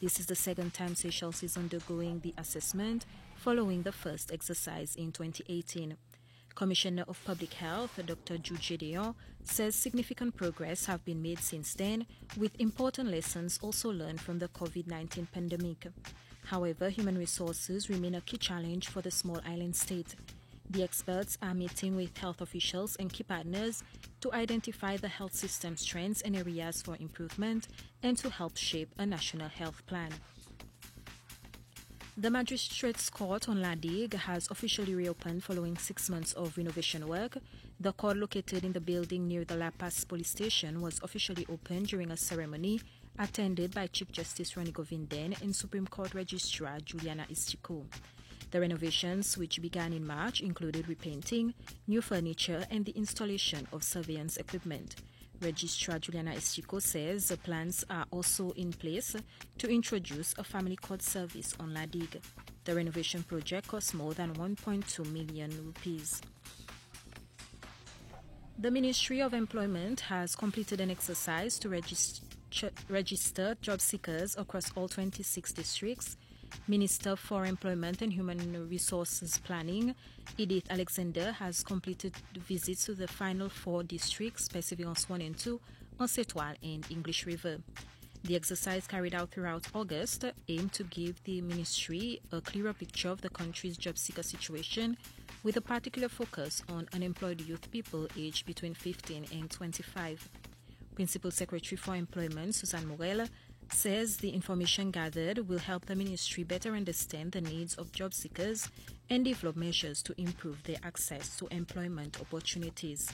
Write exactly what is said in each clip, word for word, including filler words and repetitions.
This is the second time Seychelles is undergoing the assessment following the first exercise in twenty eighteen. Commissioner of Public Health, Doctor Jude Gedeon, says significant progress have been made since then, with important lessons also learned from the COVID nineteen pandemic. However, human resources remain a key challenge for the small island state. The experts are meeting with health officials and key partners to identify the health system's trends and areas for improvement and to help shape a national health plan. The Magistrates Court on La Digue has officially reopened following six months of renovation work. The court, located in the building near the La Paz police station, was officially opened during a ceremony attended by Chief Justice Ronnie Govinden and Supreme Court Registrar Juliana Istico. The renovations, which began in March, included repainting, new furniture, and the installation of surveillance equipment. Registrar Juliana Istico says the plans are also in place to introduce a family court service on La Digue. The renovation project cost more than one point two million rupees. The Ministry of Employment has completed an exercise to register, register job seekers across all twenty-six districts. Minister for Employment and Human Resources Planning, Edith Alexander, has completed visits to the final four districts, Perseverance one and two, Anse-Étoile and English River. The exercise, carried out throughout August, aimed to give the ministry a clearer picture of the country's job seeker situation, with a particular focus on unemployed youth people aged between fifteen and twenty-five. Principal Secretary for Employment, Suzanne Morel, says the information gathered will help the ministry better understand the needs of job seekers and develop measures to improve their access to employment opportunities.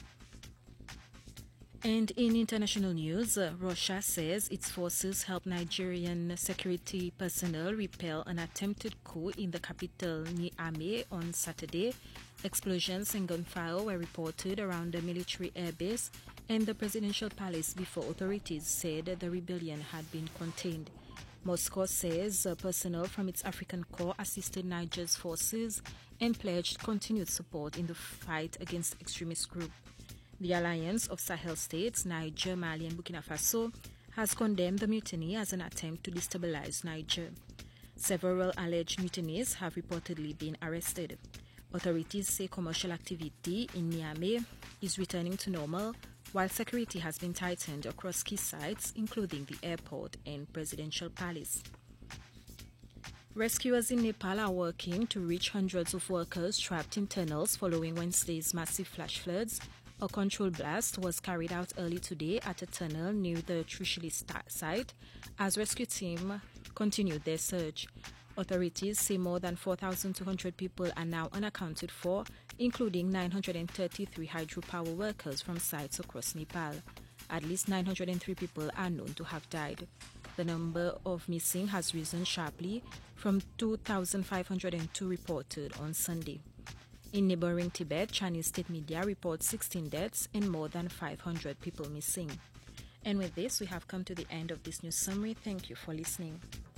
And in international news, uh, Russia says its forces helped Nigerian security personnel repel an attempted coup in the capital Niamey on Saturday. Explosions and gunfire were reported around the military airbase and the presidential palace before authorities said the rebellion had been contained. Moscow says uh, personnel from its African Corps assisted Niger's forces and pledged continued support in the fight against extremist groups. The Alliance of Sahel States, Niger, Mali and Burkina Faso, has condemned the mutiny as an attempt to destabilize Niger. Several alleged mutinies have reportedly been arrested. Authorities say commercial activity in Niamey is returning to normal, while security has been tightened across key sites, including the airport and presidential palace. Rescuers in Nepal are working to reach hundreds of workers trapped in tunnels following Wednesday's massive flash floods. A controlled blast was carried out early today at a tunnel near the Trishuli site as rescue teams continued their search. Authorities say more than four thousand two hundred people are now unaccounted for, including nine hundred thirty-three hydropower workers from sites across Nepal. At least nine hundred three people are known to have died. The number of missing has risen sharply from two thousand five hundred two reported on Sunday. In neighboring Tibet, Chinese state media report sixteen deaths and more than five hundred people missing. And with this, we have come to the end of this news summary. Thank you for listening.